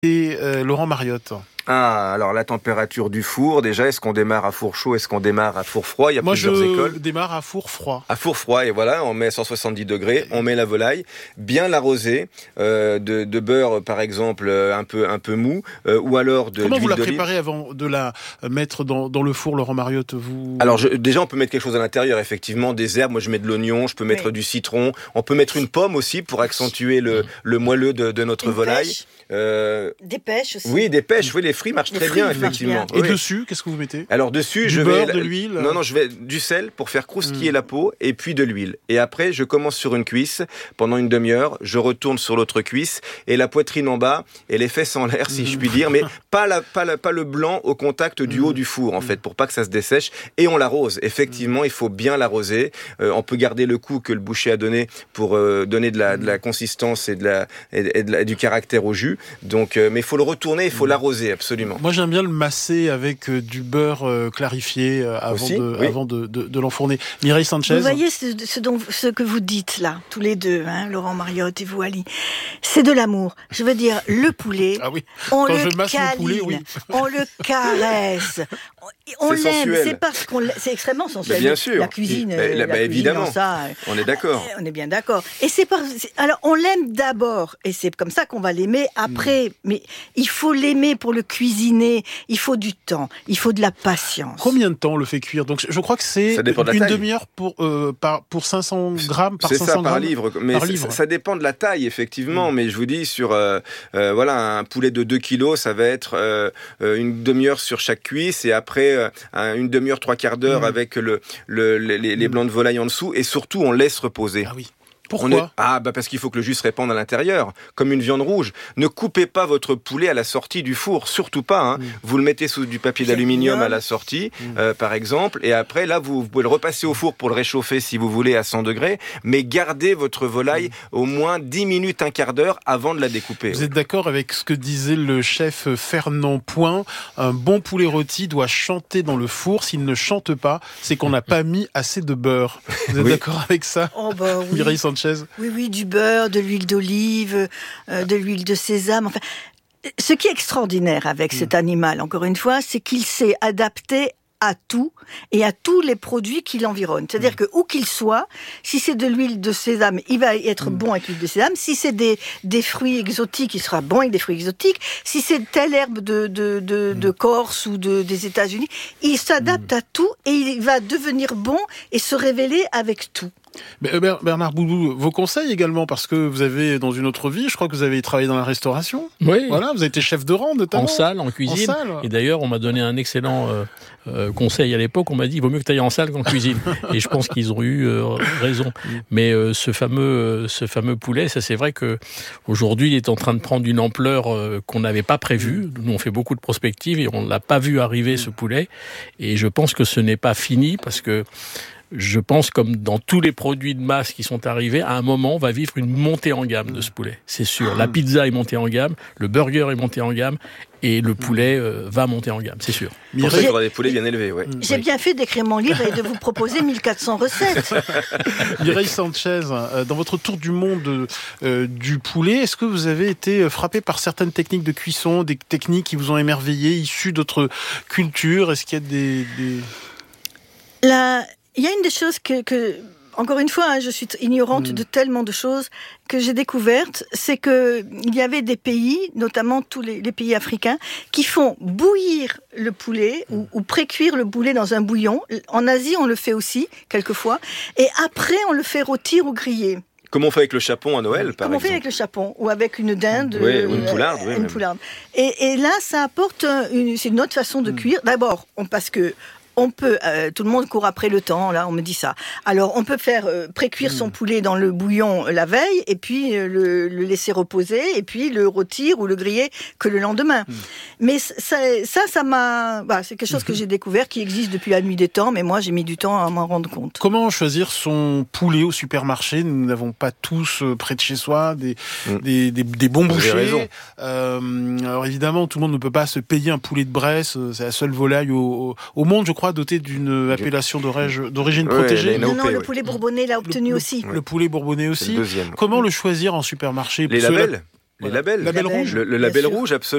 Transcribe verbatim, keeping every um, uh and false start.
Et euh, Laurent Mariotte. Ah, alors la température du four, déjà, est-ce qu'on démarre à four chaud, est-ce qu'on démarre à four froid? Il y a Moi, plusieurs je écoles. démarre à four froid. À four froid, et voilà, on met cent soixante-dix degrés, on met la volaille, bien l'arroser, euh, de, de beurre, par exemple, un peu, un peu mou, euh, ou alors de Comment d'huile vous la d'olive. préparez avant de la mettre dans, dans le four, Laurent Mariotte, vous... Alors, je, déjà, on peut mettre quelque chose à l'intérieur, effectivement, des herbes. Moi, je mets de l'oignon, je peux mettre Oui. du citron. On peut mettre une pomme aussi pour accentuer le, le moelleux de, de notre Une volaille. pêche. Euh, Des pêches aussi. oui, des pêches. Oui, les fruits marchent Les très fruits bien, marchent effectivement. bien. Et Oui. dessus, qu'est-ce que vous mettez? Alors dessus, Du je beurre, vais de l'huile? Non, non, je vais du sel pour faire croustiller Mm. la peau, et puis de l'huile. Et après, je commence sur une cuisse pendant une demi-heure. Je retourne sur l'autre cuisse et la poitrine en bas et les fesses en l'air, si Mm. je puis dire, mais pas la, pas la, pas le blanc au contact du Mm. haut du four, en fait, pour pas que ça se dessèche. Et on l'arrose. Effectivement, il faut bien l'arroser. Euh, on peut garder le coup que le boucher a donné pour euh, donner de la, de la consistance et de la, et, et de la, du caractère au jus. Donc, euh, mais il faut le retourner, il faut l'arroser absolument. Moi, j'aime bien le masser avec euh, du beurre euh, clarifié euh, avant, Aussi, de, oui. avant de, de, de l'enfourner. Mireille Sanchez. Vous voyez ce, ce, dont, ce que vous dites là, tous les deux, hein, Laurent Mariotte et vous, Ali, c'est de l'amour. Je veux dire, le poulet, Ah oui. on Quand le je masse le câline, poulet, oui. on le caresse, on, on C'est l'aime, sensuel. c'est parce qu'on l'aime, c'est extrêmement sensuel. Mais bien sûr. La cuisine, Et- euh, la- la bah, cuisine évidemment. dans ça, euh, On est d'accord. on est bien d'accord. Et c'est par... c'est- alors on l'aime d'abord, et c'est comme ça qu'on va l'aimer après. Mm. Mais il faut l'aimer pour le cuisiner. Il faut du temps, il faut de la patience. Combien de temps on le fait cuire? Donc, je crois que c'est Ça dépend de la une taille. demi-heure pour, euh, par, pour cinq cents grammes, par C'est cinq ça, cents par grammes. livre. Mais Par ça, livre. ça dépend de la taille, effectivement. Mm. Mais je vous dis, sur euh, euh, voilà, un poulet de deux kilos, ça va être euh, euh, une demi-heure sur chaque cuisse, et après euh, un- une demi-heure, trois quarts d'heure Mm. avec le, le, les, les Mm. blancs de volaille en dessous. Et surtout, on laisse reposer. Ah oui. On Pourquoi? est- Ah, bah parce qu'il faut que le jus se répande à l'intérieur, comme une viande rouge. Ne coupez pas votre poulet à la sortie du four, surtout pas. Hein. Mm. Vous le mettez sous du papier d'aluminium à la sortie, Mm. euh, par exemple, et après, là, vous, vous pouvez le repasser au four pour le réchauffer si vous voulez à cent degrés, mais gardez votre volaille au moins dix minutes, un quart d'heure avant de la découper. Vous êtes d'accord avec ce que disait le chef Fernand Point? Un bon poulet rôti doit chanter dans le four. S'il ne chante pas, c'est qu'on n'a pas mis assez de beurre. Vous êtes Oui. d'accord avec ça, Oh bah oui. Mireille Sanchez? Oui, oui, du beurre, de l'huile d'olive, euh, de l'huile de sésame. Enfin, ce qui est extraordinaire avec cet animal, encore une fois, c'est qu'il s'est adapté à tout et à tous les produits qui l'environnent. C'est-à-dire que où qu'il soit, si c'est de l'huile de sésame, il va être bon avec l'huile de sésame. Si c'est des, des fruits exotiques, il sera bon avec des fruits exotiques. Si c'est telle herbe de, de, de, de Corse ou de, des États-Unis, il s'adapte à tout et il va devenir bon et se révéler avec tout. Mais, euh, Bernard Boulou, vos conseils également, parce que vous avez, dans une autre vie, je crois que vous avez travaillé dans la restauration. Oui. Voilà, vous avez été chef de rang, notamment. En salle, en cuisine. En salle. Et d'ailleurs, on m'a donné un excellent euh, euh, conseil à l'époque. On m'a dit, il vaut mieux que tu ailles en salle qu'en cuisine. Et je pense qu'ils ont eu euh, raison. Mais euh, ce fameux, euh, ce fameux poulet, ça c'est vrai que aujourd'hui, il est en train de prendre une ampleur euh, qu'on n'avait pas prévue. Nous, on fait beaucoup de prospectives et on l'a pas vu arriver ce poulet. Et je pense que ce n'est pas fini parce que je pense, comme dans tous les produits de masse qui sont arrivés, à un moment, on va vivre une montée en gamme de ce poulet. C'est sûr. La pizza est montée en gamme, le burger est monté en gamme, et le poulet euh, va monter en gamme, c'est sûr. Pour ça, il faudra des poulets bien élevés. Ouais. J'ai Oui. bien fait d'écrire mon livre et de vous proposer mille quatre cents recettes. Mireille Sanchez, euh, dans votre tour du monde euh, du poulet, est-ce que vous avez été frappé par certaines techniques de cuisson, des techniques qui vous ont émerveillé, issues d'autres cultures? Est-ce qu'il y a des... des... La... Il y a une des choses que, que encore une fois, hein, je suis ignorante mmh. de tellement de choses que j'ai découvertes, c'est que il y avait des pays, notamment tous les, les pays africains, qui font bouillir le poulet mmh. ou, ou pré-cuire le poulet dans un bouillon. En Asie, on le fait aussi quelquefois, et après, on le fait rôtir ou griller. Comme on fait avec le chapon à Noël, par Comme on exemple. fait avec le chapon, ou avec une dinde. Oui, euh, ou une poularde. Oui, une poularde. Et, et là, ça apporte une, c'est une autre façon de mmh. cuire. D'abord, on, parce que on peut, euh, tout le monde court après le temps, là, on me dit ça. Alors, on peut faire euh, pré-cuire mmh. son poulet dans le bouillon euh, la veille, et puis euh, le, le laisser reposer, et puis le rôtir ou le griller que le lendemain. Mmh. Mais ça, ça, ça m'a... Bah, c'est quelque chose mmh. que j'ai découvert, qui existe depuis la nuit des temps, mais moi, j'ai mis du temps à m'en rendre compte. Comment choisir son poulet au supermarché? Nous n'avons pas tous euh, près de chez soi des, mmh. des, des, des bons bouchers. Euh, alors, évidemment, tout le monde ne peut pas se payer un poulet de Bresse. C'est la seule volaille au, au monde, je crois, doté d'une appellation d'origine ouais, protégée. Non, non, ouais. le poulet bourbonnais l'a obtenu le, aussi. Le, le poulet bourbonnais aussi. Le deuxième. Comment le choisir en supermarché? Les Cela... labels Les labels. Label rouge. Le, le label rouge, absolument.